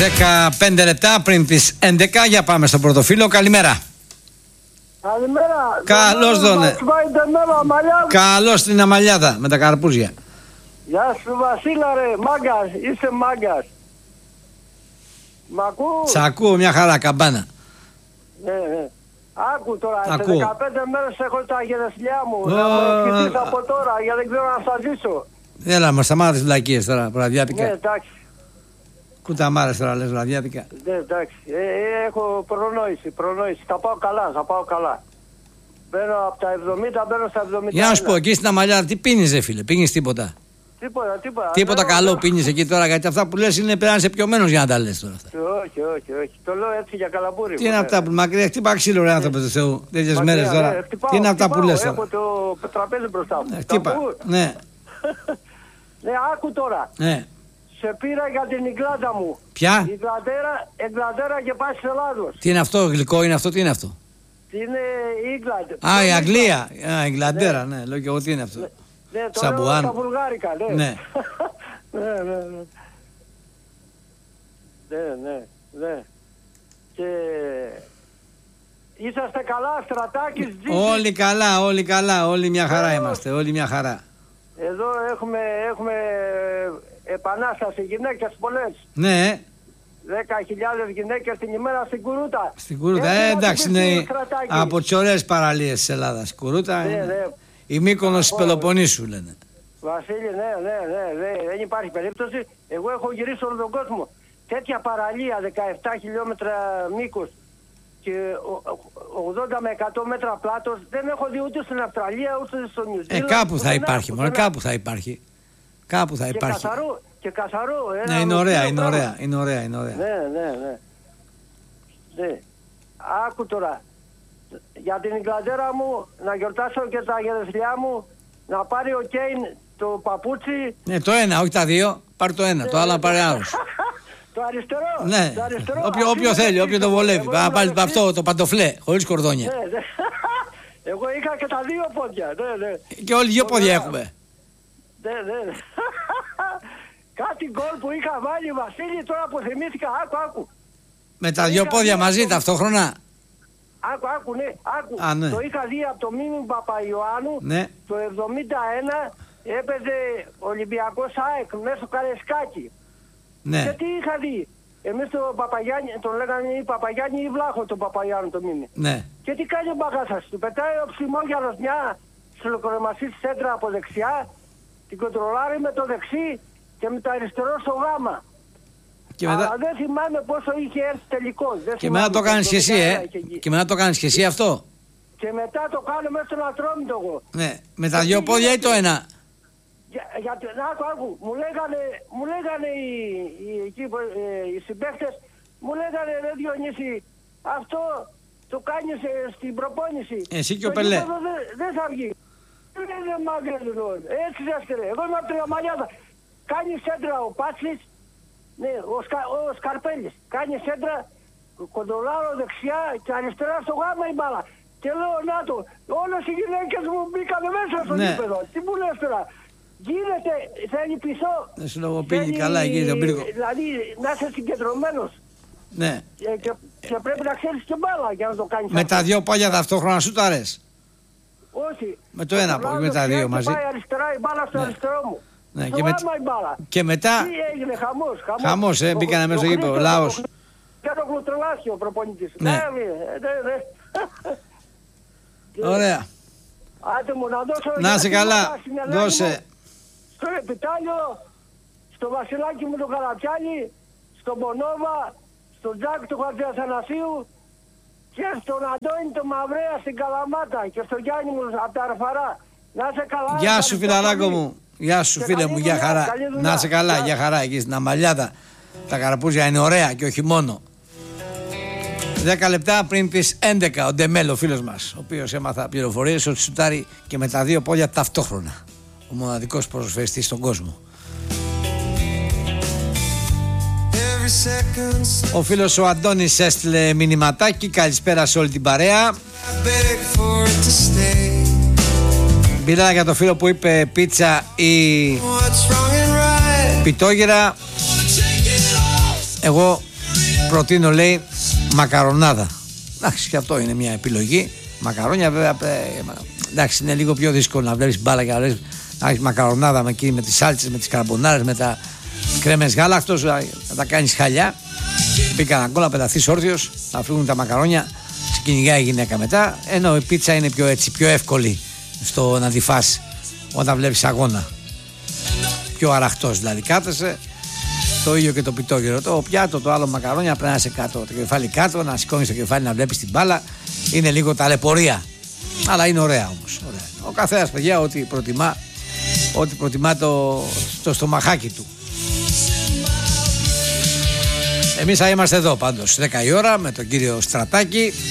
15 λεπτά πριν τις 11. Για πάμε στο πρώτο φίλο. Καλημέρα. Καλημέρα. Καλώς δώνε. Καλώς την Αμαλιάδα με τα καρπούζια. Γεια σου Βασίλα ρε, μάγκας, είσαι μάγκας. Μ' ακούς? Σ' ακούω μια χαρά, καμπάνα. Ναι. Άκου τώρα, Ακούω. σε 15 μέρες έχω τα γενέθλιά μου. Να μου ευχηθείς από τώρα, γιατί δεν ξέρω να σας ζήσω. Έλα μας, σταμάτα τις βλακίες τώρα, βραδιάτικα. Ναι, εντάξει. Κουταμάρες τώρα λες, βραδιάτικα. Ναι, εντάξει. Έχω προνόηση. Θα πάω καλά. Μπαίνω από τα 70, μπαίνω στα 71. Για να σου πω, εκεί στην Αμαλιάδα τι πίνεις ρε φίλε, πίνεις τίποτα? Τίποτα καλό πίνεις εκεί τώρα, γιατί αυτά που λες είναι πέραν σε πιωμένος για να τα λες τώρα αυτά. Όχι. Το λέω έτσι για καλαμπούρι. Τι είναι αυτά που μακριά, χτύπα ξύλο ρε άνθρωπο του Θεού, τέτοιες μέρες τώρα. Τι είναι αυτά που λες τώρα? Έχω το τραπέζι μπροστά μου. Χτύπα, ναι. Ναι, άκου τώρα. Ναι. Σε πήρα για την Ιγκλάντα μου. Ποια? Εγκλαντέρα και Πάσης Ελλάδος. Τι είναι αυτό, γλυκό είναι αυτό, τι είναι αυτό? Είναι η Ιγκλάντα. Α, η Αγγλία. Α, η Ιγκλαντέρα, ναι. Λέω και εγώ τι είναι αυτό. Ναι, το λέω στα βουλγάρικα, ναι. Ναι. Ναι. Και είσαστε καλά, Στρατάκης, Τζίζης? Όλοι καλά, όλοι μια χαρά είμαστε, όλοι μια χαρά. Εδώ έχουμε επανάσταση, γυναίκες πολλές. Ναι. 10.000 γυναίκες την ημέρα στην Κουρούτα. Στην Κουρούτα, εντάξει, είναι από τις ωραίες παραλίες της Ελλάδας. Η Κουρούτα είναι η Μύκονος της Πελοποννήσου λένε. Βασίλη, ναι, δεν υπάρχει περίπτωση. Εγώ έχω γυρίσει όλο τον κόσμο. Τέτοια παραλία, 17 χιλιόμετρα μήκος και 80 με 100 μέτρα πλάτος, δεν έχω δει ούτε στην Αυστραλία ούτε στο Νιου Ζήλαντ. Κάπου θα υπάρχει, μόνο κάπου θα υπάρχει. Κάπου θα υπάρχει. Και καθαρό. Ναι, είναι ωραία. Ναι. Άκου τώρα. Για την Ιγκλαντέρα μου, να γιορτάσω και τα γενέθλιά μου, να πάρει ο Κέιν το παπούτσι. Ναι, το ένα, όχι τα δύο. Πάρει το ένα, το άλλο να πάρει άλλος. Το αριστερό. Ναι, όποιο θέλει, όποιο το βολεύει. Να πάρει αυτό το παντοφλέ, χωρίς κορδόνια. Εγώ είχα και τα δύο πόδια. Και όλοι δύο πόδια έχουμε. Ναι. Κάτι γκολ που είχα βάλει, Βασίλη, τώρα που θυμήθηκα, άκου. Με τα δύο πόδια μαζί ταυτόχρονα. Άκου, ναι. Το είχα δει από το Μίμη Παπαϊωάννου, ναι. Το 71 έπαιζε Ολυμπιακός ΑΕΚ μέσα στο Καρεσκάκι. Ναι. Και τι είχα δει. Εμείς τον λέγανε η Παπαγιάννη ή Βλάχο τον Παπαϊωάννου το Μίμη. Ναι. Και τι κάνει ο μπαγάσας του. Πετάει ο ψημόγιαλος μια ψιλοκρεμασή σέντρα από δεξιά, την κοντρολάρει με το δεξί και με το αριστερό στο γάμα. Αλλά δεν θυμάμαι πόσο είχε έρθει τελικός. Και μετά το κάνεις και εσύ, Και μετά το κάνεις και εσύ αυτό. Και μετά το κάνω μέσα στον Ατρόμητο εγώ. Ναι, με τα δύο πόδια ή το ένα? Άκου, μου λέγανε οι συμπαίχτες, μου λέγανε ρε Διονύση, αυτό το κάνεις στην προπόνηση. Εσύ και ο Πελέ. Δεν θα βγει. Δεν μάγκρες εδώ. Έτσι δεύτερε. Εγώ είμαι από την Αμαλιάδα. Κάνει σέντρα ο Πάτσης. Ναι, ο Σκαρπέλης. Κάνει σέντρα, κοντρολάρω δεξιά και αριστερά στο γάμα η μπάλα. Και λέω να το, όλες οι γυναίκες μου μπήκανε μέσα στο γήπεδο. Τι μου λες τώρα? Γίνεται, θέλει πισώ. Δεν σου λόγω πήγε καλά εκεί τον πύργο. Δηλαδή να είσαι συγκεντρωμένος. Ναι. Και πρέπει να ξέρεις και μπάλα για να το κάνεις. Με τα δύο πόδια ταυτόχρονα σου τα αρέσει? Όχι. Με το ένα πόδι, με τα δύο μαζί. Πάει αριστερά η μπάλα στο αριστερό μου. Ναι, και μετά. Τι έγινε, χαμός. Χαμός, μπήκανε μέσα στο γήπεδο, λαός. Και το γλουτρελάσχει ο προπονητής. Ναι. Ωραία. Άντε μου να δώσω. Να είσαι καλά. Δώσε. Στο Επιτάλιο, στο Βασιλάκι μου τον Καραπιάνη, στον Μπονόβα, στον Τζάκ του Χατζιαθανασίου και στον Αντώνη τον Μαυρέα στην Καλαμάτα και στον Γιάννη μου από τα Αρφαρά. Να είσαι καλά. Γεια σου φιλαράκο μου. Γεια σου φίλε μου, για χαρά. Να είσαι καλά, για χαρά εκεί στην Αμαλιάδα. Τα καρπούζια είναι ωραία και όχι μόνο. 10 λεπτά πριν τις 11 ο Ντεμέλο, ο φίλος μας, ο οποίος έμαθα πληροφορίες ότι σουτάρει και με τα δύο πόδια ταυτόχρονα. Ο μοναδικός ποδοσφαιριστής στον κόσμο. Ο φίλος ο Αντώνης έστειλε μηνυματάκι. Καλησπέρα σε όλη την παρέα. Μιλάω για το φίλο που είπε πίτσα ή πιτόγυρα. Εγώ προτείνω, λέει, μακαρονάδα. Εντάξει, και αυτό είναι μια επιλογή. Μακαρόνια, βέβαια, εντάξει, είναι λίγο πιο δύσκολο να βλέπεις μπάλα και να βλέπεις μακαρονάδα με τις σάλτσες, με τις καρμπονάρες, με τα κρέμες γάλακτος, να τα κάνεις χαλιά. Μπήκα ένα γκολ, να πεταθείς όρθιος, να φύγουν τα μακαρόνια, σε κυνηγάει η γυναίκα μετά. Ενώ η πίτσα είναι πιο εύκολη στο να τη φας όταν βλέπεις αγώνα. Πιο αραχτός δηλαδή, κάθεσαι. Το ίδιο και το πιτόγυρο. Το πιάτο, το άλλο μακαρόνια πρέπει να είσαι κάτω. Το κεφάλι κάτω, να σηκώνεις το κεφάλι να βλέπεις την μπάλα. Είναι λίγο ταλαιπωρία. Αλλά είναι ωραία όμως. Ωραία. Ο καθένας, παιδιά, ό,τι προτιμά το στομαχάκι του. Εμείς θα είμαστε εδώ πάντως 10 η ώρα με τον κύριο Στρατάκη.